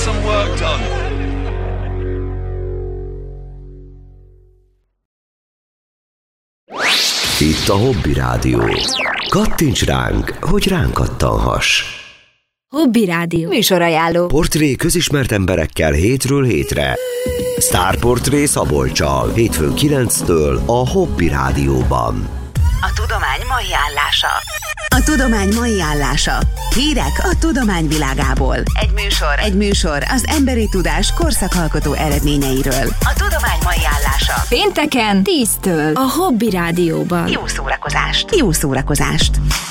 some work done. Itt a Hobby Rádió. Kattints ránk, hogy ránk kattanhass. Hobby Rádió. Műsorajánló. Portré közismert emberekkel hétről hétre. Sztárportré Szabolccsal. Hétfőn 9-től a Hobby Rádióban. A tudomány mai állása. A tudomány mai állása. Hírek a tudomány világából. Egy műsor az emberi tudás korszakalkotó eredményeiről. A tudomány mai állása. Pénteken 10-től a Hobby Rádióban. Jó szórakozást! Jó szórakozást!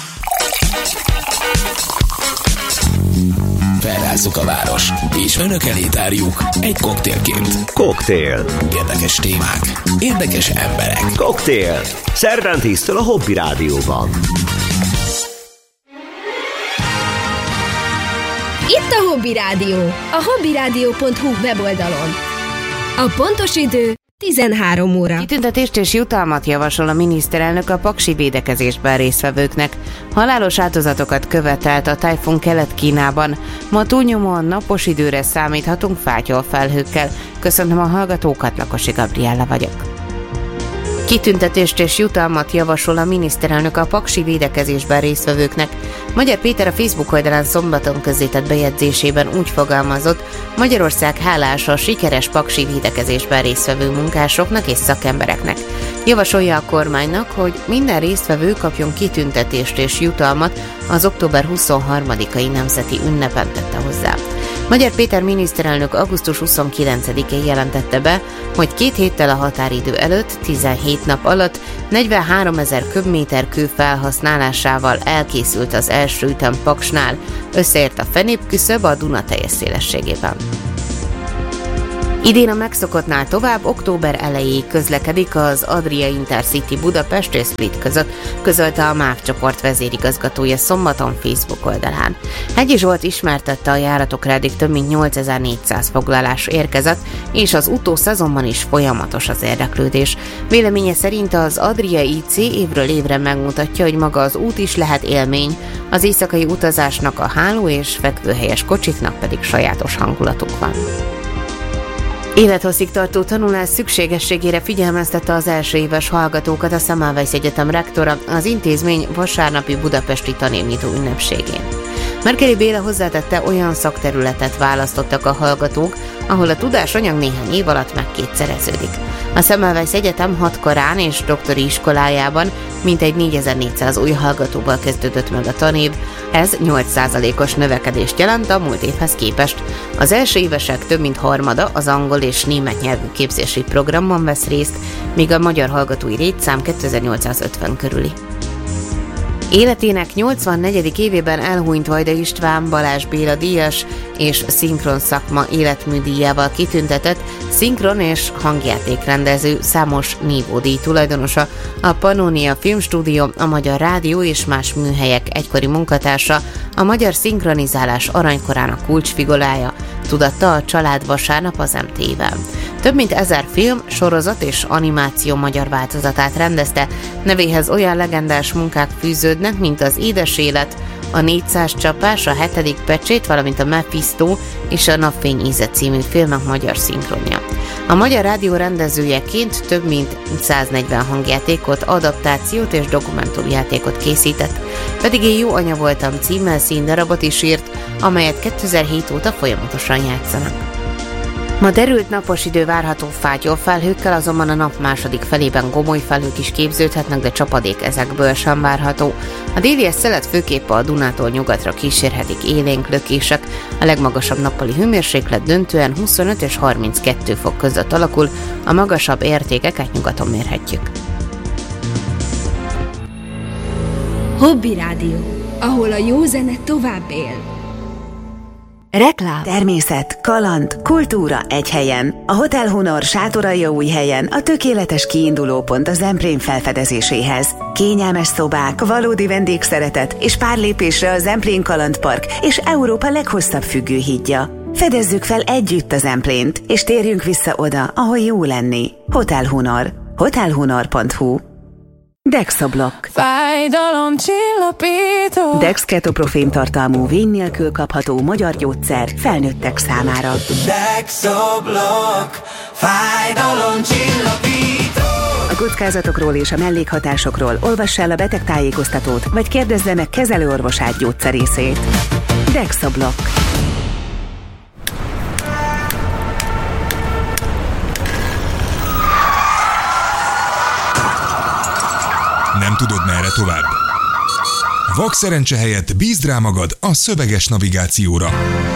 Felrázzuk a város, és önök elé tárjuk egy koktélként. Koktél. Érdekes témák, érdekes emberek. Koktél. Szerdán 10-től a Hobby Rádióban. Itt a Hobby Rádió, a hobbyradio.hu weboldalon. A pontos idő 13 óra. Kitüntetést és jutalmat javasol a miniszterelnök a paksi védekezésben résztvevőknek. Halálos áldozatokat követelt a tajfun Kelet-Kínában. Ma túlnyomóan napos időre számíthatunk fátyolfelhőkkel. Köszönöm a hallgatókat, Lakosi Gabriella vagyok. Kitüntetést és jutalmat javasol a miniszterelnök a paksi védekezésben résztvevőknek. Magyar Péter a Facebook oldalán szombaton közzétett bejegyzésében úgy fogalmazott, Magyarország hálás a sikeres paksi védekezésben résztvevő munkásoknak és szakembereknek. Javasolja a kormánynak, hogy minden résztvevő kapjon kitüntetést és jutalmat az október 23-ai nemzeti ünnepen, tette hozzá. Magyar Péter miniszterelnök augusztus 29-én jelentette be, hogy 2 héttel a határidő előtt, 17 nap alatt 43 000 köbméter kő felhasználásával elkészült az első ütem Paksnál, összeért a fenépküszöb a Duna teljes szélességében. Idén a megszokottnál tovább október elejéig közlekedik az Adria Intercity Budapest és Split között, közölte a MÁV csoport vezérigazgatója szombaton Facebook oldalán. Hegyi Zsolt ismertette, a járatokra eddig több mint 8400 foglalás érkezett, és az utószezonban is folyamatos az érdeklődés. Véleménye szerint az Adria IC évről évre megmutatja, hogy maga az út is lehet élmény, az éjszakai utazásnak a háló és fekvőhelyes kocsiknak pedig sajátos hangulatuk van. Élethosszig tartó tanulás szükségességére figyelmeztette az első éves hallgatókat a Semmelweis Egyetem rektora az intézmény vasárnapi budapesti tanévnyitó ünnepségén. Merkeli Béla hozzátette, olyan szakterületet választottak a hallgatók, ahol a tudásanyag néhány év alatt megkétszereződik. A Semmelweis Egyetem 6 karán és doktori iskolájában mintegy 4400 új hallgatóval kezdődött meg a tanév, ez 8%-os növekedést jelent a múlt évhez képest. Az első évesek több mint harmada az angol és német nyelvű képzési programban vesz részt, míg a magyar hallgatói létszám 2850 körüli. Életének 84. évében elhunyt Vajda István Balázs Béla díjas és szinkron szakma életműdíjával kitüntetett szinkron és hangjátékrendező, számos nívódíj tulajdonosa, a Pannónia Filmstúdió, a Magyar Rádió és más műhelyek egykori munkatársa, a magyar szinkronizálás aranykorának kulcsfigurája, tudatta a Család vasárnap az MT-vel. Több mint 1000 film, sorozat és animáció magyar változatát rendezte, nevéhez olyan legendás munkák fűződnek, mint az Édes élet, a 400 csapás, a 7. pecsét, valamint a Mephisto és a Napfény íze című filmek magyar szinkronja. A Magyar Rádió rendezőjeként több mint 140 hangjátékot, adaptációt és dokumentumjátékot készített, pedig én jó anya voltam címmel színdarabot is írt, amelyet 2007 óta folyamatosan játszanak. Ma derült napos idő várható fátyolfelhőkkel, azonban a nap második felében gomoly felhők is képződhetnek, de csapadék ezekből sem várható. A délies szelet főképp a Dunától nyugatra kísérhetik élénk lökések, a legmagasabb nappali hőmérséklet döntően 25 és 32 fok között alakul, a magasabb értékeket nyugaton mérhetjük. Hobby Rádió, ahol a jó zene tovább él. Reklám. Természet, kaland, kultúra egy helyen. A Hotel Honor Sátoraljaújhelyen a tökéletes kiindulópont a Zemplén felfedezéséhez. Kényelmes szobák, valódi vendégszeretet és pár lépésre a Zemplén Kalandpark és Európa leghosszabb függőhídja. Fedezzük fel együtt a Zemplént, és térjünk vissza oda, ahol jó lenni. Hotel Honor. Hotelhonor.hu. Dexablock. Fájdalomcsillapító. Dex ketoprofén tartalmú vény nélkül kapható magyar gyógyszer felnőttek számára. Dexablock. Fájdalomcsillapító. A kockázatokról és a mellékhatásokról olvass el a betegtájékoztatót, vagy kérdezze meg kezelőorvosát gyógyszerészét. Dexablock. Nem tudod, merre tovább? Vakszerencse helyett bízd rá magad a szöveges navigációra.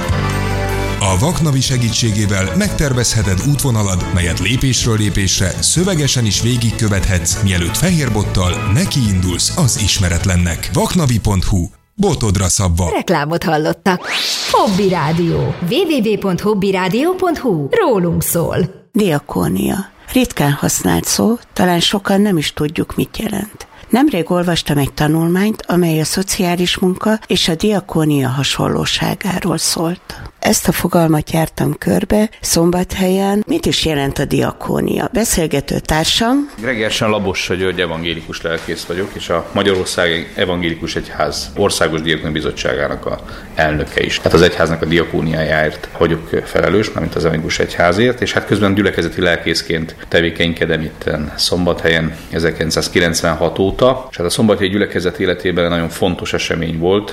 A Vaknavi segítségével megtervezheted útvonalad, melyet lépésről lépésre szövegesen is végigkövethetsz, mielőtt fehérbottal nekiindulsz az ismeretlennek. Vaknavi.hu. Botodra szabva. Reklámot hallottak. Hobby Rádió. www.hobbyradio.hu. Rólunk szól. Diakónia. Ritkán használt szó, talán sokan nem is tudjuk, mit jelent. Nemrég olvastam egy tanulmányt, amely a szociális munka és a diakónia hasonlóságáról szólt. Ezt a fogalmat jártam körbe, Szombathelyen. Mit is jelent a diakónia? Beszélgető társam. Gregersen Labossa György evangélikus lelkész vagyok, és a Magyarországi Evangélikus Egyház Országos Diakónia Bizottságának a elnöke is. Hát az egyháznak a diakóniájáért vagyok felelős, mármint az evangélikus egyházért, és hát közben gyülekezeti lelkészként tevékenykedem itten Szombathelyen 1996 óta, és hát a szombathelyi gyülekezet életében nagyon fontos esemény volt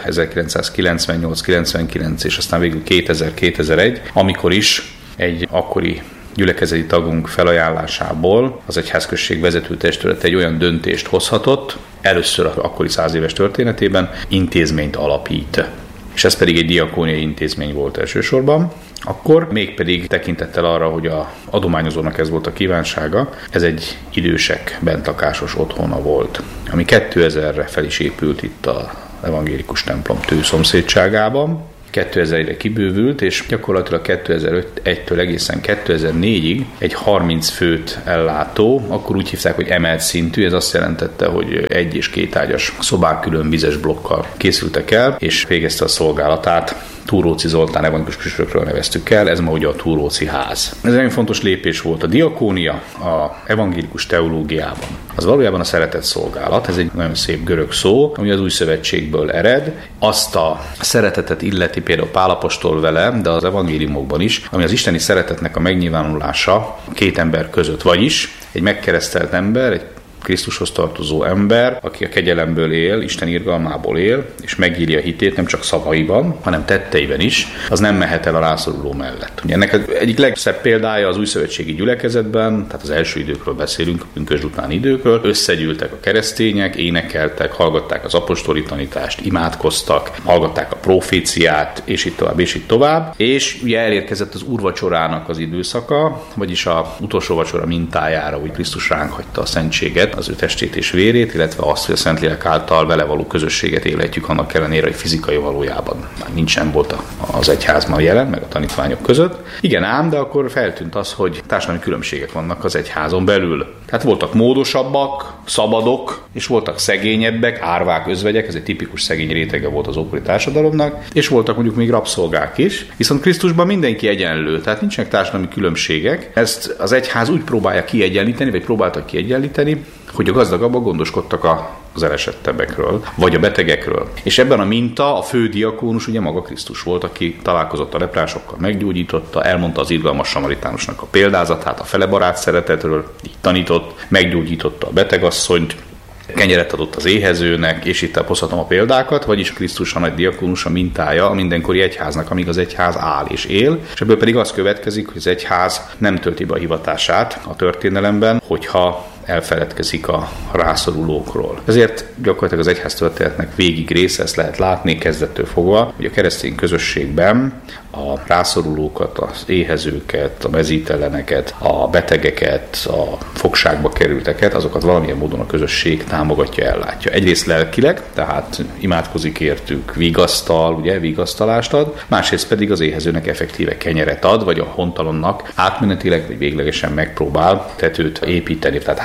1998-99 és aztán végül 2000-2001, amikor is egy akkori gyülekezeti tagunk felajánlásából az egyházközség vezető testülete egy olyan döntést hozhatott, először az akkori 100 éves történetében intézményt alapít. És ez pedig egy diakóniai intézmény volt elsősorban. Akkor mégpedig tekintettel arra, hogy a adományozónak ez volt a kívánsága, ez egy idősek bentlakásos otthona volt, ami 2000-re fel is épült itt az evangélikus templom szomszédságában. 2000-re kibővült, és gyakorlatilag 2001-től egészen 2004-ig egy 30 főt ellátó, akkor úgy hívták, hogy emelt szintű, ez azt jelentette, hogy 1 és 2 ágyas szobák külön vizes blokkal készültek el, és végezte a szolgálatát. Túróci Zoltán evangélikus püspökről neveztük el, ez ma ugye a Túróci ház. Ez egy nagyon fontos lépés volt. A diakónia a evangélikus teológiában az valójában a szeretet szolgálat, ez egy nagyon szép görög szó, ami az új szövetségből ered. Azt a szeretetet illeti például Pál apostol vele, de az evangéliumokban is, ami az isteni szeretetnek a megnyilvánulása 2 ember között, vagyis egy megkeresztelt ember, egy Krisztushoz tartozó ember, aki a kegyelemből él, Isten irgalmából él, és megírja hitét nem csak szavaiban, hanem tetteiben is, az nem mehet el a rászoruló mellett. Ugye ennek egyik legszebb példája az újszövetségi gyülekezetben, tehát az első időkről beszélünk, a pünkösd utáni időkről, összegyűltek a keresztények, énekeltek, hallgatták az apostoli tanítást, imádkoztak, hallgatták a proféciát, és itt tovább, és itt tovább. És ugye elérkezett az úrvacsorának az időszaka, vagyis az utolsó vacsora mintájára, úgy Krisztus ránk hagyta a szentséget, az ő testét és vérét, illetve azt, hogy a Szentlélek által vele való közösséget élhetjük, annak ellenére, hogy fizikai valójában már nincsen volt az egyházban jelen, meg a tanítványok között. Igen ám, de akkor feltűnt az, hogy társadalmi különbségek vannak az egyházon belül. Tehát voltak módosabbak, szabadok, és voltak szegényebbek, árvák, özvegyek, ez egy tipikus szegény rétege volt az ókori társadalomnak, és voltak mondjuk még rabszolgák is, viszont Krisztusban mindenki egyenlő, tehát nincsenek társadalmi különbségek. Ezt az egyház úgy próbálja kiegyenlíteni, vagy próbáltak kiegyenlíteni, hogy a gazdagabbak gondoskodtak az elesettebbekről, vagy a betegekről. És ebben a minta a fő diakónus ugye maga Krisztus volt, aki találkozott a leprásokkal, meggyógyította, elmondta az irgalmas samaritánusnak a példázatát, a felebarát szeretetről, így tanított, meggyógyította a betegasszonyt, kenyeret adott az éhezőnek, és itt hozhatom a példákat, vagyis Krisztus a nagy diakónus a mintája a mindenkori egyháznak, amíg az egyház áll és él, és ebből pedig az következik, hogy az egyház nem tölti be a hivatását a történelemben, hogyha elfeledkezik a rászorulókról. Ezért gyakorlatilag az egyház történetnek végig része, ezt lehet látni kezdettől fogva, hogy a keresztény közösségben a rászorulókat, az éhezőket, a mezíteleneket, a betegeket, a fogságba kerülteket, azokat valamilyen módon a közösség támogatja, ellátja. Egyrészt lelkileg, tehát imádkozik értük, vigasztal, ugye, vigasztalást ad, másrészt pedig az éhezőnek effektíve kenyeret ad, vagy a hontalonnak átmenetileg vagy véglegesen megpróbál tetőt építeni, tehát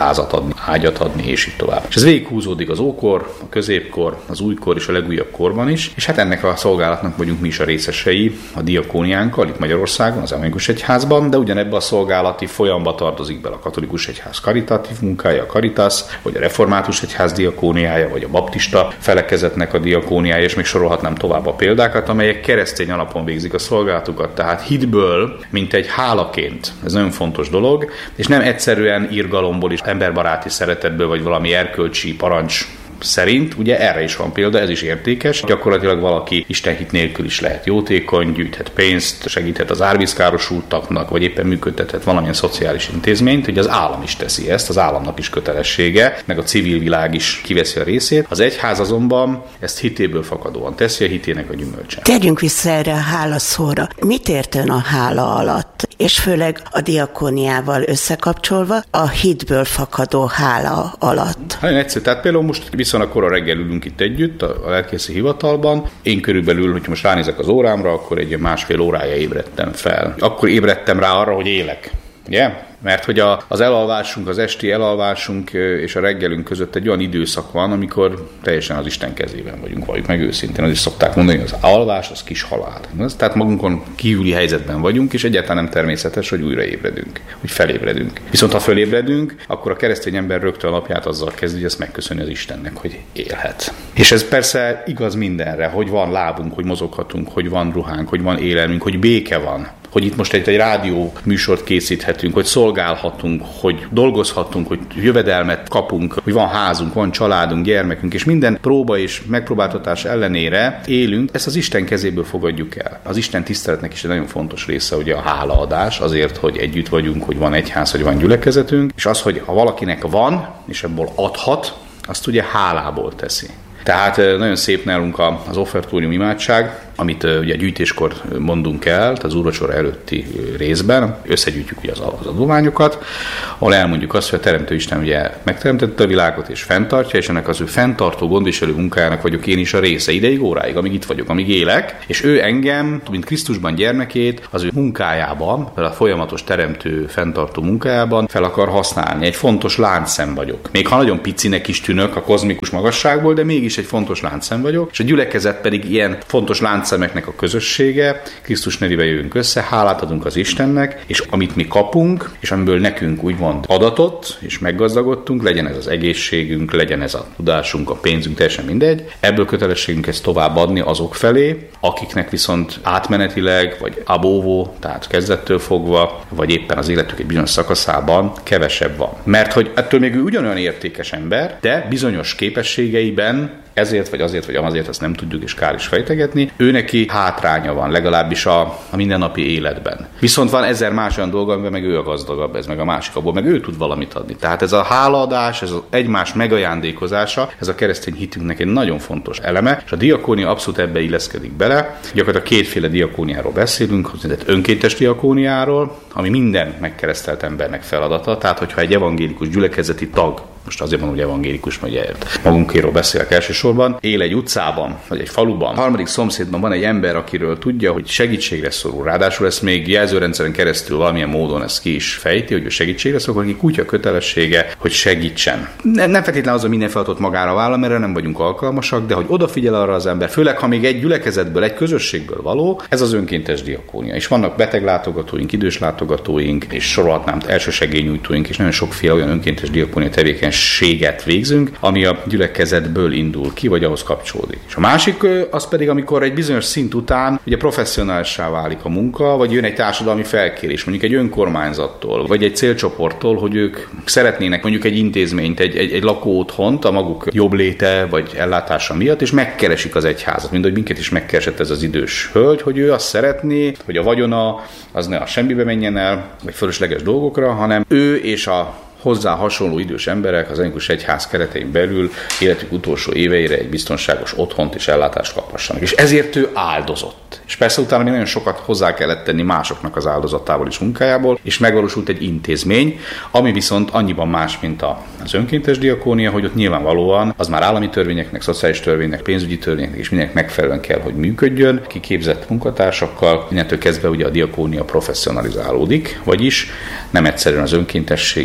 házat adni, ágyat adni, és így tovább. És ez végighúzódik az ókor, a középkor, az újkor és a legújabb korban is, és hát ennek a szolgálatnak vagyunk mi is a részesei a diakóniánkkal itt Magyarországon, az Evangélikus Egyházban, de ugyanebben a szolgálati folyamba tartozik bele a Katolikus Egyház karitatív munkája, a Caritas, vagy a Református Egyház diakóniája, vagy a baptista felekezetnek a diakóniája, és még sorolhatnám tovább a példákat, amelyek keresztény alapon végzik a szolgálatukat. Tehát hitből, mint egy hálaként. Ez nagyon fontos dolog, és nem egyszerűen irgalomból is, emberbaráti szeretetből, vagy valami erkölcsi parancs szerint, ugye erre is van példa, ez is értékes. Gyakorlatilag valaki istenhit nélkül is lehet jótékony, gyűjthet pénzt, segíthet az árvízkárosultaknak, vagy éppen működtethet valamilyen szociális intézményt, hogy az állam is teszi ezt, az államnak is kötelessége, meg a civil világ is kiveszi a részét. Az egyház azonban ezt hitéből fakadóan teszi, a hitének a gyümölcse. Térjünk vissza erre a hálaszóra. Mit ért ön a hála alatt? És főleg a diakóniával összekapcsolva a hitből fakadó hála alatt. Nagyon egyszerű. Tehát például most viszonylag korán reggel ülünk itt együtt a lelkészi hivatalban. Én körülbelül, hogy most ránézek az órámra, akkor egy másfél órája ébredtem fel. Akkor ébredtem rá arra, hogy élek. Ugye? Mert hogy az elalvásunk, az esti elalvásunk és a reggelünk között egy olyan időszak van, amikor teljesen az Isten kezében vagyunk, valljuk meg őszintén. Az is szokták mondani, hogy az alvás, az kis halál. Tehát magunkon kívüli helyzetben vagyunk, és egyáltalán nem természetes, hogy újra ébredünk, hogy felébredünk. Viszont ha felébredünk, akkor a keresztény ember rögtön a napját azzal kezdi, hogy ezt megköszöni az Istennek, hogy élhet. És ez persze igaz mindenre, hogy van lábunk, hogy mozoghatunk, hogy van ruhánk, hogy van élelmünk, hogy béke van. Hogy itt most egy rádió műsort készíthetünk, hogy szolgálhatunk, hogy dolgozhatunk, hogy jövedelmet kapunk, hogy van házunk, van családunk, gyermekünk, és minden próba és megpróbáltatás ellenére élünk, ezt az Isten kezéből fogadjuk el. Az Isten tiszteletnek is egy nagyon fontos része ugye a hálaadás, azért, hogy együtt vagyunk, hogy van egyház, hogy van gyülekezetünk, és az, hogy ha valakinek van, és ebből adhat, azt ugye hálából teszi. Tehát nagyon szép nálunk az offertórium imádság, amit ugye gyűjtéskor mondunk el, az úrvacsora előtti részben, összegyűjtjük ugye az adományokat, ahol elmondjuk azt, hogy a Teremtő Isten ugye megteremtette a világot és fenntartja, és ennek az ő fenntartó gondviselő munkájának vagyok én is a része ideig, óráig, amíg itt vagyok, amíg élek, és ő engem, mint Krisztusban gyermekét, az ő munkájában, a folyamatos teremtő, fenntartó munkájában fel akar használni. Egy fontos láncszem vagyok. Még ha nagyon picinek is tűnök a kozmikus magasságból, de mégis egy fontos láncszem vagyok, és a gyülekezet pedig ilyen fontos láncszemeknek a közössége. Krisztus nevében jövünk össze, hálát adunk az Istennek, és amit mi kapunk, és amiből nekünk úgymond adatot, és meggazdagodtunk, legyen ez az egészségünk, legyen ez a tudásunk, a pénzünk, teljesen mindegy. Ebből kötelességünk ezt továbbadni azok felé, akiknek viszont átmenetileg, vagy abóvó, tehát kezdettől fogva, vagy éppen az életük egy bizonyos szakaszában kevesebb van. Mert hogy ettől még ő ugyanolyan értékes ember, de bizonyos képességeiben ezért, vagy azért, vagy amazért, ezt nem tudjuk, és kár is fejtegetni, ő neki hátránya van, legalábbis a mindennapi életben. Viszont van ezer más olyan dolga, amiben meg ő a gazdagabb, ez meg a másik, abból meg ő tud valamit adni. Tehát ez a hálaadás, ez az egymás megajándékozása, ez a keresztény hitünknek egy nagyon fontos eleme, és a diakónia abszolút ebbe illeszkedik bele. Gyakorlatilag kétféle diakóniáról beszélünk, az önkéntes diakóniáról, ami minden megkeresztelt embernek feladata. Tehát, hogyha egy evangélikus gyülekezeti tag, most azért mondom, hogy evangélikus, mert magunkéről beszélek elsősorban, él egy utcában, vagy egy faluban, a harmadik szomszédban van egy ember, akiről tudja, hogy segítségre szorul. Ráadásul ezt még jelzőrendszeren keresztül valamilyen módon ezt ki is fejti, hogy ő segítségre szorul, aki kutya kötelessége, hogy segítsen. Nem feltétlenül az, hogy minden feladatot magára vállal, mert erre nem vagyunk alkalmasak, de hogy odafigyel arra az ember, főleg ha még egy gyülekezetből, egy közösségből való, ez az önkéntes diakónia. És vannak beteglátogatóink, idős látogatóink, és sorolhatnám elsősegélynyújtóink, és nagyon sokféle olyan önkéntes diakónia tevékenységet végzünk, ami a gyülekezetből indul ki, vagy ahhoz kapcsolódik. És a másik az pedig, amikor egy bizonyos szint után ugye professzionálissá válik a munka, vagy jön egy társadalmi felkérés, mondjuk egy önkormányzattól, vagy egy célcsoporttól, hogy ők szeretnének mondjuk egy intézményt, egy lakóotthont a maguk jobb léte vagy ellátása miatt, és megkeresik az egyházat, mint hogy minket is megkeresett ez az idős hölgy, hogy ő azt szeretné, hogy a vagyona az ne a semmibe menjen el, vagy fölösleges dolgokra, hanem ő és a hozzá hasonló idős emberek az Evangélikus Egyház keretein belül életük utolsó éveire egy biztonságos otthont és ellátást kaphassanak. És ezért ő áldozott. És persze utána még nagyon sokat hozzá kellett tenni másoknak az áldozatából és munkájából, és megvalósult egy intézmény, ami viszont annyiban más, mint az önkéntes diakónia, hogy ott nyilvánvalóan az már állami törvényeknek, szociális törvénynek, pénzügyi törvényeknek és mindenek megfelelően kell, hogy működjön, kiképzett munkatársakkal, innentől kezdve ugye a diakónia professzionalizálódik, vagyis nem egyszerűen az önkéntesség és a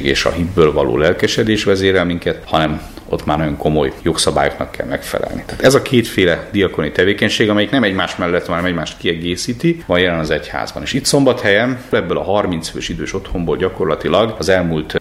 hitből való lelkesedés vezérel minket, hanem ott már nagyon komoly jogszabályoknak kell megfelelni. Tehát ez a kétféle diakoni tevékenység, amelyik nem egymás mellett, hanem egymást kiegészíti, van jelen az egyházban. És itt Szombathelyen ebből a 30 fős idős otthonból gyakorlatilag az elmúlt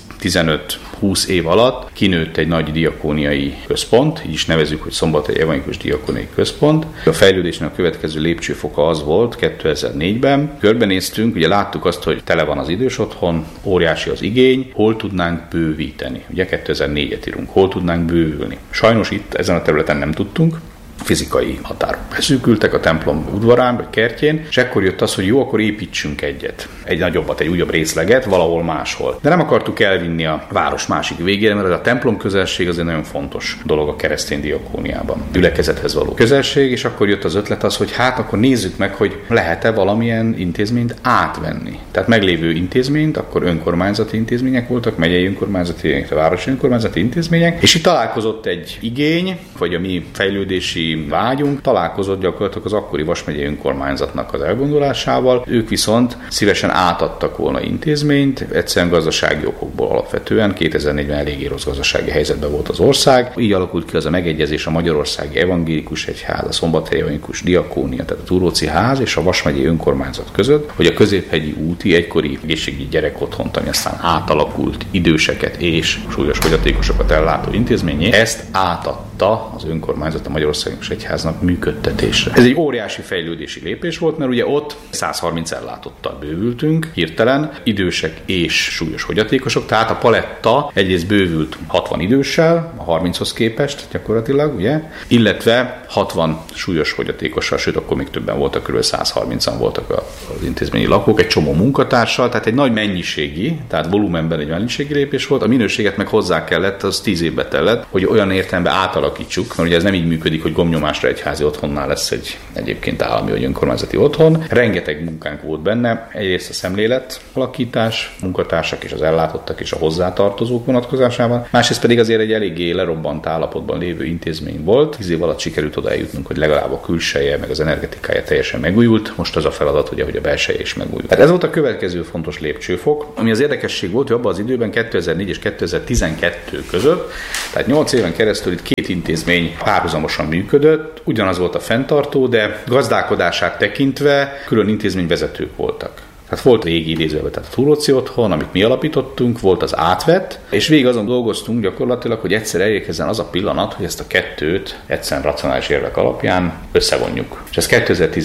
10-15-20 év alatt kinőtt egy nagy diakóniai központ, így is nevezzük, hogy Szombathely Evangélikus Diakóniai Központ. A fejlődésnek a következő lépcsőfoka az volt 2004-ben. Körbenéztünk, ugye láttuk azt, hogy tele van az idős otthon, óriási az igény, hol tudnánk bővíteni. Ugye 2004-et írunk, hol tudnánk bővülni. Sajnos itt ezen a területen nem tudtunk, fizikai határok beszűkültek a templom udvarán vagy kertjén, és ekkor jött az, hogy jó, akkor építsünk egy nagyobbat, egy újabb részleget valahol máshol. De nem akartuk elvinni a város másik végére, mert a templom közelség az egy nagyon fontos dolog a keresztény diakóniában. Gyülekezethez való közelség, és akkor jött az ötlet az, hogy hát akkor nézzük meg, hogy lehet-e valamilyen intézményt átvenni. Tehát meglévő intézményt, akkor önkormányzati intézmények voltak, megyei önkormányzati, városi önkormányzati intézmények, és itt találkozott egy igény, vagy a mi fejlődési vágyunk, találkozott gyakorlatilag az akkori Vas megyei önkormányzatnak az elgondolásával. Ők viszont szívesen átadtak volna intézményt, egyszerűen gazdasági okokból alapvetően. 2004-ben eléggé rossz gazdasági helyzetben volt az ország. Így alakult ki az a megegyezés a Magyarországi Evangélikus Egyház, a Szombathelyi Evangélikus Diakónia, tehát a Túróczi Ház és a Vas megyei önkormányzat között, hogy a Középhegyi úti egykori egészségügyi gyerekotthont, ami aztán átalakult időseket és súlyos fogyatékosokat ellátó intézményé, ezt átadta az önkormányzat a Magyarországi Egyháznak működtetésre. Ez egy óriási fejlődési lépés volt, mert ugye ott 130 ellátottal bővültünk, hirtelen idősek és súlyos fogyatékosok, tehát a paletta egyrészt bővült 60 időssel, a 30-hoz képest gyakorlatilag, ugye, illetve 60 súlyos fogyatékossal, sőt akkor még többen voltak, kb. 130-an voltak az intézményi lakók, egy csomó munkatársal, tehát egy nagy mennyiségi, tehát volumenben egy mennyiségi lépés volt, a minőséget meg hozzá kellett, az 10 évbe tellett, hogy olyan értelemben átalakítsuk, mert ugye ez nem így működik, hogy gomnyomásra egyházi otthonnál lesz egy egyébként állami vagy önkormányzati otthon. Rengeteg munkánk volt benne, egyrészt a szemlélet alakítás, munkatársak és az ellátottak és a hozzátartozók vonatkozásában, másrészt pedig azért egy eléggé lerobbant állapotban lévő intézmény volt. 10 év alatt sikerült oda eljutnunk, hogy legalább a külseje meg az energetikája teljesen megújult, most az a feladat, hogy a belseje is megújult. Tehát ez volt a következő fontos lépcsőfok, ami az érdekesség volt, hogy abban az időben 2004 és 2012 között, tehát 8 éven keresztül itt két intézmény párhuzamosan működött, ugyanaz volt a fenntartó, de gazdálkodását tekintve külön intézményvezetők voltak. Tehát volt régi idézőben, tehát a Túróczi otthon, amit mi alapítottunk, volt az átvett, és végig azon dolgoztunk gyakorlatilag, hogy egyszer elérkezzen az a pillanat, hogy ezt a kettőt egyszerűen racionális érvek alapján összevonjuk. És ez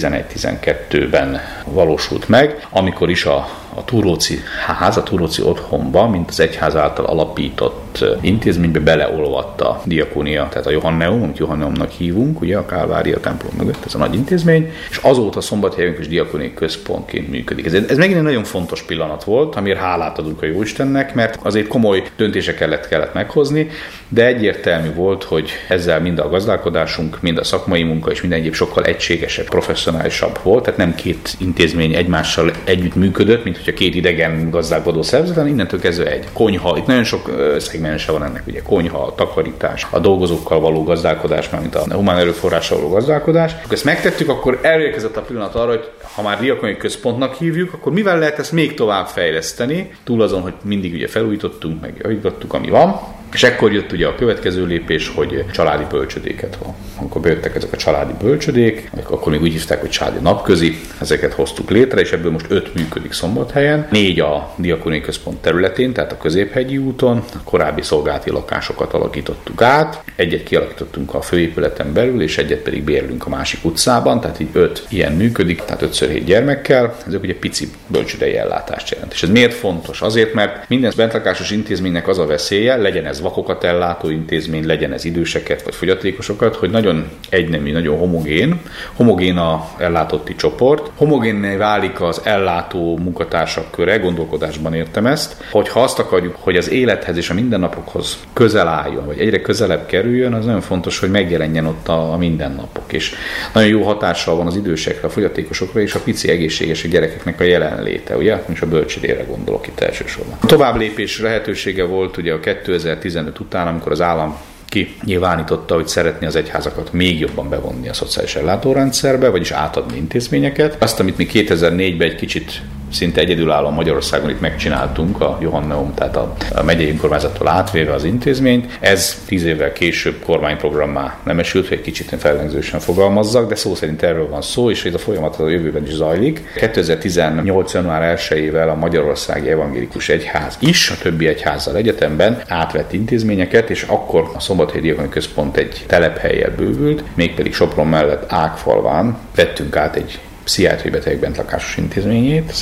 2011-12-ben valósult meg, amikor is a Túróczi ház, a Túróczi otthonba, mint az egyház által alapított intézménybe beleolvadt a diakónia, tehát a Johanneum, amit Johanneumnak hívunk, ugye a Kálvária templom mögött, ez a nagy intézmény, és azóta Szombathely Evangélikus Diakóniai Központként működik. Ez megint egy nagyon fontos pillanat volt, amiért hálát adunk a Jóistennek, mert azért komoly döntéseket kellett meghozni, de egyértelmű volt, hogy ezzel mind a gazdálkodásunk, mind a szakmai munka és minden egyéb sokkal egységesebb, professzionálisabb volt, tehát nem két intézmény egymással együtt működött, mint hogyha két idegen gazdálkodó szervezet, hanem innentől kezdve egy konyha. Itt nagyon sok szegmense van ennek, ugye konyha, a takarítás, a dolgozókkal való gazdálkodás, mint a humán erőforrással való gazdálkodás. Ha ezt megtettük, akkor elérkezett a pillanat arra, hogy ha már diakóniai központnak hívjuk, akkor mivel lehet ezt még tovább fejleszteni, túl azon, hogy mindig ugye felújítottunk, meg javítottuk, ami van. És ekkor jött ugye a következő lépés, hogy családi bölcsödéket van. Amikor bejöttek ezek a családi bölcsödék, akkor még úgy hívták, hogy családi napközi, ezeket hoztuk létre, és ebből most 5 működik Szombathelyen. 4 a diakóniai központ területén, tehát a Középhegyi úton, a korábbi szolgálati lakásokat alakítottuk át, egyet kialakítottunk a főépületen belül, és egyet pedig bérlünk a másik utcában, tehát így 5 ilyen működik, tehát 5x7 gyermekkel, ezek ugye pici bölcsödei ellátást jelent. És ez miért fontos? Azért, mert minden bentlakásos intézménynek az a veszélye, legyen ez vakokat ellátó intézmény, legyen ez időseket vagy fogyatékosokat, hogy nagyon egynemű, nagyon homogén a ellátotti csoport, homogénné válik az ellátó munkatársak köre, gondolkodásban értem ezt, hogyha azt akarjuk, hogy az élethez és a mindennapokhoz közel álljon, vagy egyre közelebb kerüljön, az nagyon fontos, hogy megjelenjen ott a mindennapok, és nagyon jó hatással van az idősekre, a fogyatékosokra és a pici egészséges gyerekeknek a jelenléte, ugye? És a bölcsödére gondolok itt elsősorban. A tovább lépés lehetősége volt ugye a 2015 után, amikor az állam kinyilvánította, hogy szeretné az egyházakat még jobban bevonni a szociális ellátórendszerbe, vagyis átadni intézményeket. Azt, amit mi 2004-ben egy kicsit szinte egyedülálló Magyarországon itt megcsináltunk a Johanneum, tehát a megyei önkormányzattól átvéve az intézményt. Ez 10 évvel később kormányprogrammá nemesült, hogy egy kicsit fellengzősen fogalmazzak, de szó szerint erről van szó, és ez a folyamat a jövőben is zajlik. 2018. január 1-ével a Magyarországi Evangélikus Egyház is, a többi egyházzal egyetemben átvett intézményeket, és akkor a Szombathelyi Diakóniai Központ egy telephellyel bővült, mégpedig Sopron mellett Ágfalván vettünk át egy pszichiátriai betegek bentlakásos intézményét,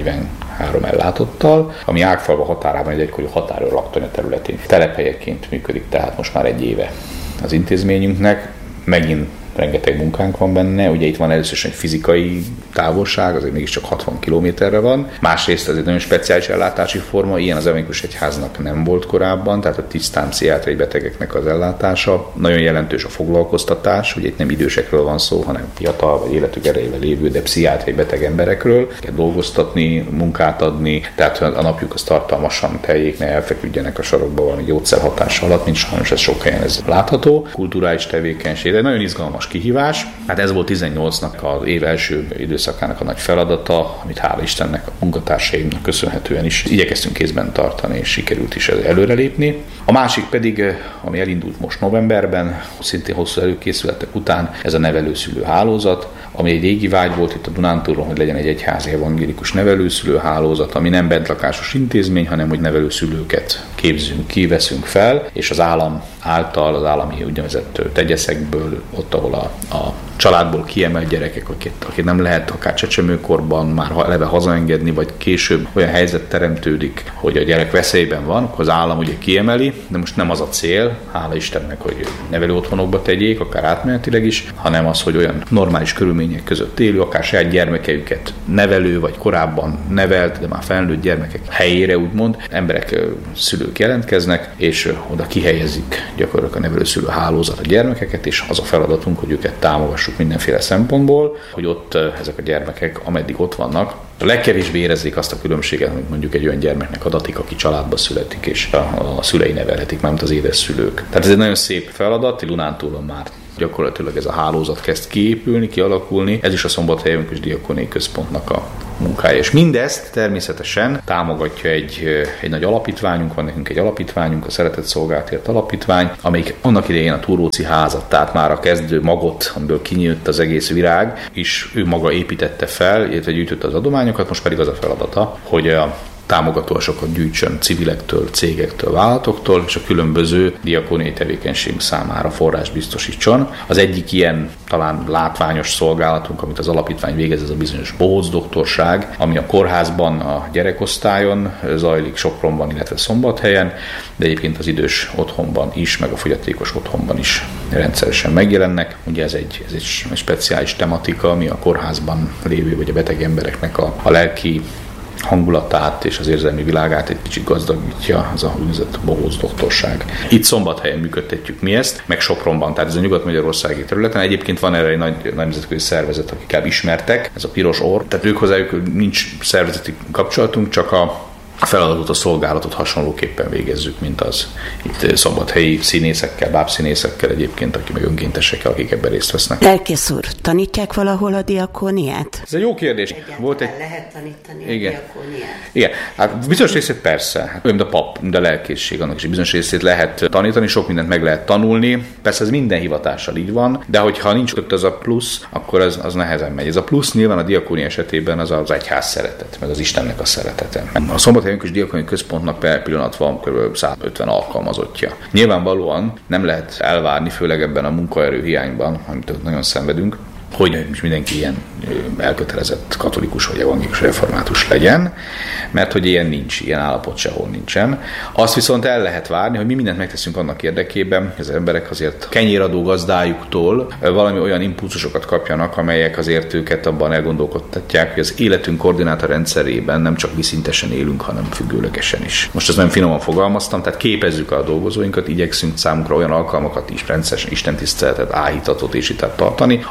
143 ellátottal, ami Ágfalva határában egy egykori határőr laktanya területén telephelyekként működik, tehát most már 1 éve az intézményünknek. Megint rengeteg munkánk van benne, ugye itt van először is egy fizikai távolság, azért mégiscsak 60 kilométerre van. Másrészt ez egy nagyon speciális ellátási forma, ilyen az Evangélikus Egyháznak nem volt korábban, tehát a tisztán pszichiátriai betegeknek az ellátása. Nagyon jelentős a foglalkoztatás, ugye itt nem idősekről van szó, hanem fiatal vagy életük erejével lévő, de pszichiátriai beteg emberekről. Kell dolgoztatni, munkát adni, tehát a napjuk az tartalmasan teljék, ne elfeküdjenek a sarokba valami gyógyszerhatás alatt, mint sajnos ez sok helyen ez látható. Kulturális tevékenység, de nagyon izgalmas kihívás. Hát ez volt 18-nak az év első időszakának a nagy feladata, amit hála Istennek a munkatársaimnak köszönhetően is igyekeztünk kézben tartani, és sikerült is előrelépni. A másik pedig, ami elindult most novemberben, szintén hosszú előkészületek után, ez a nevelőszülő hálózat, ami egy régi vágy volt itt a Dunántúlon, hogy legyen egy egyházi evangélikus nevelőszülő hálózat, ami nem bentlakásos intézmény, hanem hogy nevelőszülőket képzünk ki, veszünk fel, és az állam által, az állami úgynevezett tegyeszekből, ott, ahol a családból kiemelt gyerekek, akik nem lehet akár csecsemőkorban már eleve hazaengedni, vagy később olyan helyzet teremtődik, hogy a gyerek veszélyben van, akkor az állam ugye kiemeli, de most nem az a cél, hála Istennek, hogy nevelő otthonokba tegyék, akár átmenetileg is, hanem az, hogy olyan normális körülmények között élő, akár saját gyermekeiket nevelő, vagy korábban nevelt, de már felnőtt gyermekek helyére úgymond emberek, szülők jelentkeznek, és oda kihelyezik gyakorlatilag a nevelőszülő hálózat a gyermekeket, és az a feladatunk, hogy őket támogassuk mindenféle szempontból, hogy ott ezek a gyermekek, ameddig ott vannak, a legkevésbé érezzék azt a különbséget, amit mondjuk egy olyan gyermeknek adatik, aki családba születik, és a szülei nevelhetik, mármint az édeszülők. Tehát ez egy nagyon szép feladat, Dunántúlon már gyakorlatilag ez a hálózat kezd kiépülni, kialakulni. Ez is a Szombathelyi Evangélikus Diakóniai Központnak a munkája. És mindezt természetesen támogatja egy nagy alapítványunk, van nekünk egy alapítványunk, a Szeretett Szolgálatért Alapítvány, amelyik annak idején a Túróczi házat, tehát már a kezdő magot, amiből kinyílt az egész virág, és ő maga építette fel, illetve gyűjtötte az adományokat, most pedig az a feladata, hogy a támogatósokat gyűjtsön civilektől, cégektől, vállalatoktól, és a különböző diakóniai tevékenység számára forrás biztosítson. Az egyik ilyen talán látványos szolgálatunk, amit az alapítvány végez, ez a bizonyos bohóc doktorság, ami a kórházban, a gyerekosztályon zajlik, Sopronban, illetve Szombathelyen, de egyébként az idős otthonban is, meg a fogyatékos otthonban is rendszeresen megjelennek. Ugye ez egy speciális tematika, ami a kórházban lévő vagy a beteg embereknek a lelki hangulatát és az érzelmi világát egy kicsit gazdagítja, az a úgynevezett bohóc doktorság. Itt Szombathelyen működtetjük mi ezt, meg Sopronban, tehát ez a nyugat-magyarországi területen. Egyébként van erre egy nagy nemzetközi szervezet, akik inkább ismertek, ez a Piros Orr, tehát ők hozzájuk nincs szervezeti kapcsolatunk, csak a feladatot, a szolgálatot hasonlóképpen végezzük, mint az itt szombathelyi színészekkel, bábszínészekkel egyébként, akik meg önkéntesekkel, akik ebben részt vesznek. Lelkész úr, tanítják valahol a diakóniát? Ez egy jó kérdés. Volt egy... lehet tanítani a diakóniát? Igen, hát bizonyos részét persze, hát olyan, mint a pap, mint a lelkészség, annak is bizonyos részét lehet tanítani, sok mindent meg lehet tanulni. Persze ez minden hivatással így van, de hogyha nincs ott az a plusz, akkor az nehezen megy. Ez a plusz nyilván a diakónia esetében az egyház szeretet, meg az Istennek a szeretete. A Szombathelyi Diakóniai Központnak per pillanat van kb. 150 alkalmazottja. Nyilvánvalóan nem lehet elvárni, főleg ebben a munkaerő hiányban, amit nagyon szenvedünk, hogy mindenki ilyen elkötelezett katolikus vagy evangélikus református legyen, mert hogy ilyen nincs, ilyen állapot sehol nincsen. Azt viszont el lehet várni, hogy mi mindent megteszünk annak érdekében, hogy az emberek azért kenyéradó gazdájuktól valami olyan impulzusokat kapjanak, amelyek azért őket abban elgondolkodtatják, hogy az életünk koordináta rendszerében nem csak viszintesen élünk, hanem függőlegesen is. Most ezt nem finoman fogalmaztam, tehát képezzük a dolgozóinkat, igyekszünk számunkra olyan alkalmakat is, rendszeresen istentiszteletet, áhítatot és itt tartani, ahol ha ők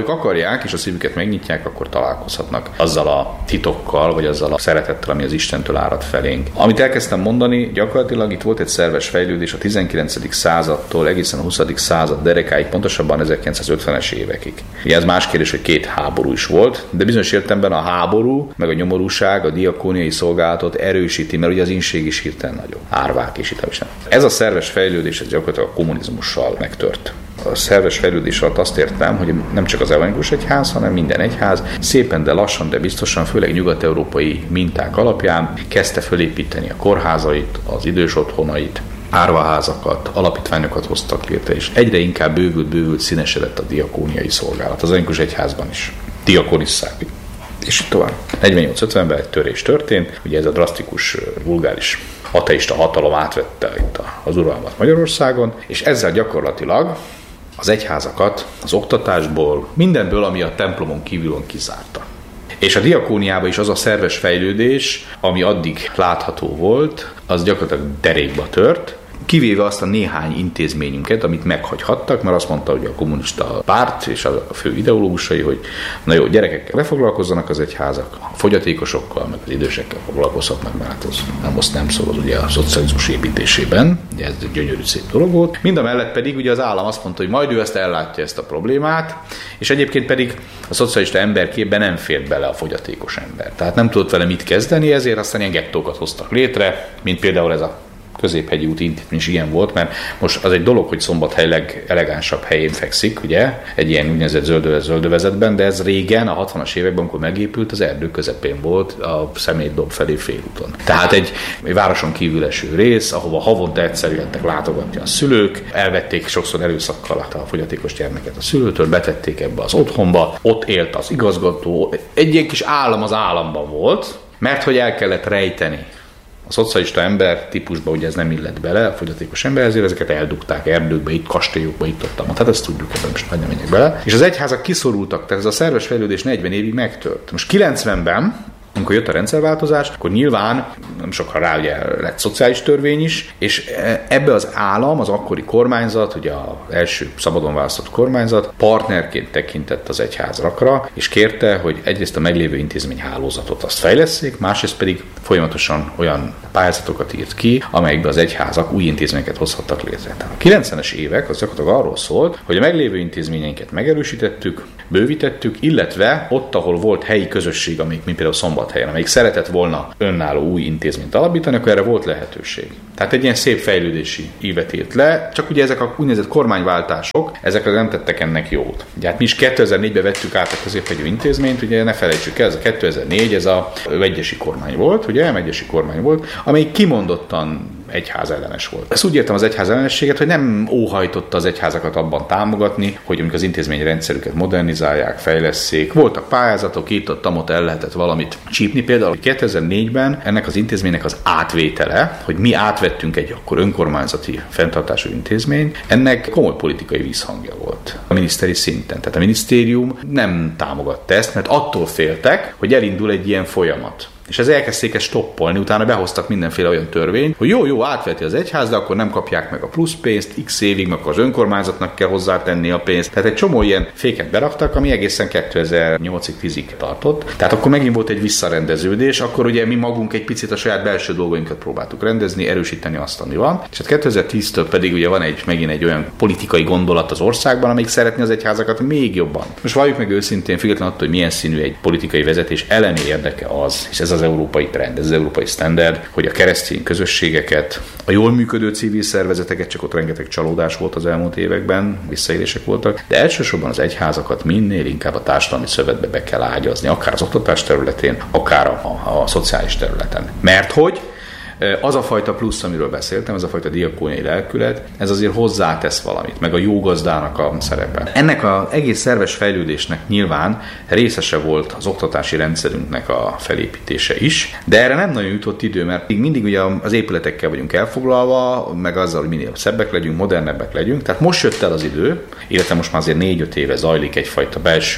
ők akarják, és a szívüket megnyitják, akkor találkozhatnak azzal a titokkal, vagy azzal a szeretettel, ami az Istentől árad felénk. Amit elkezdtem mondani, gyakorlatilag itt volt egy szerves fejlődés a 19. századtól egészen a 20. század derekáig, pontosabban 1950-es évekig. Ugye ez más kérdés, hogy 2 háború is volt, de bizonyos értelemben a háború, meg a nyomorúság a diakóniai szolgálatot erősíti, mert ugye az inség is hirtelen nagyobb. Árvák és itt is nem. Ez a szerves fejlődés ez gyakorlatilag a kommunizmussal megtört. A szerves fejlődés alatt azt értem, hogy nem csak az evangélikus egyház, hanem minden egyház szépen, de lassan, de biztosan, főleg nyugat-európai minták alapján kezdte fölépíteni a kórházait, az idős otthonait, árvaházakat, alapítványokat hoztak létre, és egyre inkább bővült, színesedett a diakóniai szolgálat. Az evangélikus egyházban is. Diakonisszák. És itt tovább. 48-50-ben egy törés történt, ugye ez a drasztikus, vulgáris ateista hatalom átvette itt az uralmat Magyarországon, és ezzel gyakorlatilag az egyházakat az oktatásból, mindenből, ami a templomon kívülön kizárta. És a diakóniában is az a szerves fejlődés, ami addig látható volt, az gyakorlatilag derékba tört, kivéve azt a néhány intézményünket, amit meghagyhattak, mert azt mondta, hogy a kommunista párt és a fő ideológusai, hogy na jó, gyerekekkel lefoglalkozzanak az egyházak, a fogyatékosokkal, meg az idősekkel foglalkozhatnak, mert az nem szól az ugye a szocializmus építésében, ugye ez egy gyönyörű szép dolog volt. Mindamellett pedig ugye az állam azt mondta, hogy majd ő ezt ellátja ezt a problémát, és egyébként pedig a szocialista emberképben nem fért bele a fogyatékos ember. Tehát nem tudott vele mit kezdeni, ezért aztán ilyen gettókat hoztak létre, mint például ez a Középhegyi úti intézmény is ilyen volt, mert most az egy dolog, hogy Szombathely legelegánsabb helyén fekszik, ugye, egy ilyen úgynevezett zöldövezetben, de ez régen, a 60-as években, amikor megépült, az erdő közepén volt, a Szemétdob felé félúton. Tehát egy városon kívül eső rész, ahova havonta egyszer jöttek látogatni a szülők, elvették sokszor erőszakkal a fogyatékos gyermeket a szülőtől, betették ebbe az otthonba, ott élt az igazgató, egy ilyen kis állam az államban volt, mert hogy el kellett rejteni. A szocialista ember típusba ugye ez nem illett bele, a fogyatékos ember, ezért ezeket eldugták erdőkbe, itt kastélyokba, itt ott. Tehát ezt tudjuk, ebben most nem menjek bele. És az egyházak kiszorultak, tehát ez a szerves fejlődés 40 évig megtört. Most 90-ben, amikor jött a rendszerváltozás, akkor nyilván nem sokkal rá ugye lett szociális törvény is, és ebbe az állam, az akkori kormányzat, ugye az első szabadon választott kormányzat partnerként tekintett az egyházakra, és kérte, hogy egyrészt a meglévő intézményhálózatot azt fejlesszék, másrészt pedig folyamatosan olyan pályázatokat írt ki, amelyekben az egyházak új intézményeket hozhattak létre. Tehát a 90-es évek az gyakorlatilag arról szólt, hogy a meglévő intézményeinket megerősítettük, bővítettük, illetve ott, ahol volt helyi közösség, amik mint például Szombathelyen, amelyik szeretett volna önálló új intézményt alapítani, akkor erre volt lehetőség. Tehát egy ilyen szép fejlődési ívet írt le, csak ugye ezek a úgynevezett kormánywáltások, ezekre nem tettek ennek jót. Ugye hát mi is 2004-ben vettük át a Középhegyi intézményt, ugye ne felejtsük el, ez a 2004, ez a megyesi kormány volt, ugye megyesi kormány volt, amelyik kimondottan egyház ellenes volt. Ezt úgy értem az egyház ellenességet, hogy nem óhajtotta az egyházakat abban támogatni, hogy amikor az intézményrendszerüket modernizálják, fejlesszék. Voltak pályázatok, itt-ott el lehetett valamit csípni. Például 2004-ben ennek az intézménynek az átvétele, hogy mi átvettünk egy akkor önkormányzati fenntartású intézményt, ennek komoly politikai vízhangja volt a miniszteri szinten. Tehát a minisztérium nem támogatta ezt, mert attól féltek, hogy elindul egy ilyen folyamat. És ez elkezdték ezt stoppolni, utána behoztak mindenféle olyan törvényt, hogy jó, átveti az egyház, de akkor nem kapják meg a plusz pénzt, x évig, meg az önkormányzatnak kell hozzátenni a pénzt. Tehát egy csomó ilyen féket beraktak, ami egészen 2008-10-ig tartott. Tehát akkor megint volt egy visszarendeződés, akkor ugye mi magunk egy picit a saját belső dolgainkat próbáltuk rendezni, erősíteni azt, ami van. És hát 2010-től pedig ugye van megint egy olyan politikai gondolat az országban, amelyik szeretné az egyházakat még jobban. Most valljuk meg őszintén, függetlenül attól, hogy milyen színű egy politikai vezetés elleni érdeke az, és ez az európai trend, ez az európai standard, hogy a keresztény közösségeket, a jól működő civil szervezeteket, csak ott rengeteg csalódás volt az elmúlt években, visszaélések voltak, de elsősorban az egyházakat minél inkább a társadalmi szövetbe be kell ágyazni, akár az oktatás területén, akár a szociális területen. Mert hogy az a fajta plusz, amiről beszéltem, ez a fajta diakóniai lelkület, ez azért hozzátesz valamit, meg a jó gazdának a szerepe. Ennek az egész szerves fejlődésnek nyilván részese volt az oktatási rendszerünknek a felépítése is, de erre nem nagyon jutott idő, mert mindig ugye az épületekkel vagyunk elfoglalva, meg azzal, hogy minél szebbek legyünk, modernebbek legyünk. Tehát most jött el az idő, illetve most már azért 4-5 éve zajlik egyfajta belső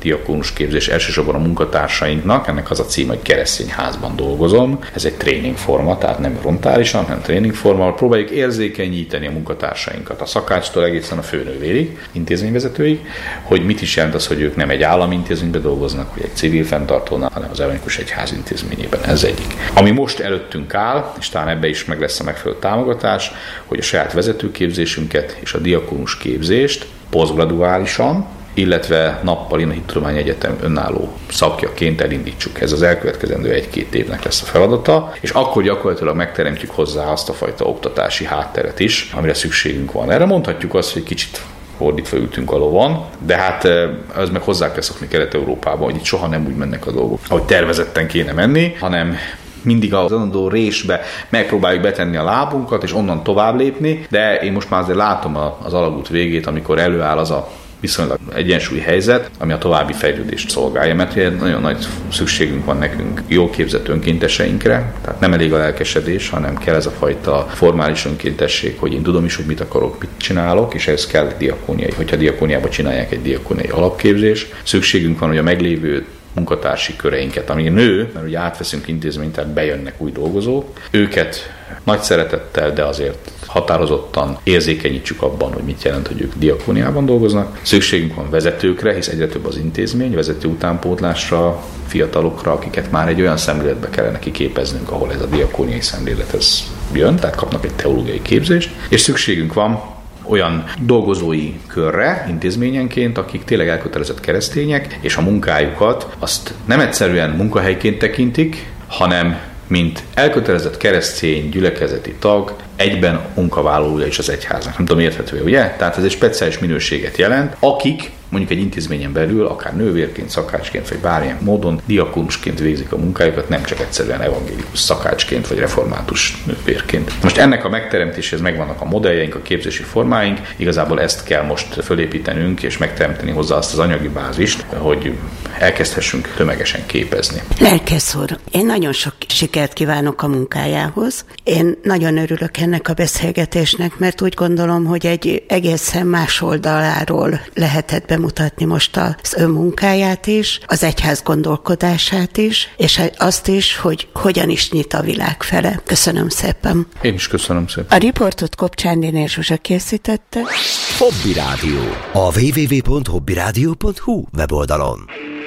diakónus képzés elsősorban a munkatársainknak, ennek az a cím, hogy keresztény házban dolgozom. Ez egy tréningforma, tehát nem frontálisan, hanem tréningforma, próbáljuk érzékenyíteni a munkatársainkat, a szakácstól egészen a főnővérig, intézményvezetőig, hogy mit is jelent az, hogy ők nem egy állami intézményben dolgoznak, vagy egy civil fenntartónál, hanem az evangélikus egyház intézményében. Ez egyik. Ami most előttünk áll, és talán ebbe is meg lesz a megfelelő támogatás, hogy a saját vezetőképzésünket és a diakónus képzést posztgraduálisan, illetve nappal a Hittudományi Egyetem önálló szakjaként elindítsuk. Ez az elkövetkezendő 1-2 évnek lesz a feladata, és akkor gyakorlatilag megteremtjük hozzá azt a fajta oktatási hátteret is, amire szükségünk van. Erre mondhatjuk azt, hogy kicsit fordítva ültünk a lovon, de hát az meg hozzá kell szokni Kelet-Európában, hogy itt soha nem úgy mennek a dolgok, ahogy tervezetten kéne menni, hanem mindig az adandó résbe megpróbáljuk betenni a lábunkat, és onnan tovább lépni, de én most már azért látom az alagút végét, amikor előáll az a viszonylag egyensúly helyzet, ami a további fejlődést szolgálja, mert nagyon nagy szükségünk van nekünk jól képzett önkénteseinkre, tehát nem elég a lelkesedés, hanem kell ez a fajta formális önkéntesség, hogy én tudom is, hogy mit akarok, mit csinálok, és ez kell diakóniai, hogyha diakóniában csinálják egy diakóniai alapképzés. Szükségünk van, hogy a meglévő munkatársi köreinket, ami nő, mert ugye átveszünk intézményt, tehát bejönnek új dolgozók, őket nagy szeretettel, de azért határozottan érzékenyítsük abban, hogy mit jelent, hogy ők diakóniában dolgoznak. Szükségünk van vezetőkre, hisz egyre több az intézmény, vezető utánpótlásra, fiatalokra, akiket már egy olyan szemléletbe kellene kiképeznünk, ahol ez a diakóniai szemlélet ez jön, tehát kapnak egy teológiai képzést, és szükségünk van olyan dolgozói körre, intézményenként, akik tényleg elkötelezett keresztények, és a munkájukat azt nem egyszerűen munkahelyként tekintik, hanem mint elkötelezett keresztény gyülekezeti tag, egyben munkavállalója is az egyháznak. Nem tudom, érthető, ugye? Tehát ez egy speciális minőséget jelent, akik mondjuk egy intézményen belül, akár nővérként, szakácsként, vagy bármilyen módon diakónusként végzik a munkájukat, nem csak egyszerűen evangélikus szakácsként, vagy református nővérként. Most ennek a megteremtéséhez megvannak a modelljeink, a képzési formáink, igazából ezt kell most fölépítenünk, és megteremteni hozzá azt az anyagi bázist, hogy elkezdhessünk tömegesen képezni. Lelkész úr, én nagyon sok sikert kívánok a munkájához. Én nagyon örülök ennek a beszélgetésnek, mert úgy gondolom, hogy egy egészen más oldaláról lehetett bemutatni most az ön munkáját is, az egyház gondolkodását is, és azt is, hogy hogyan is nyit a világ fele. Köszönöm szépen. Én is köszönöm szépen. A riportot Kopcsán Zsuzsa készítette. Hobby Rádió. A www.hobbyradio.hu weboldalon.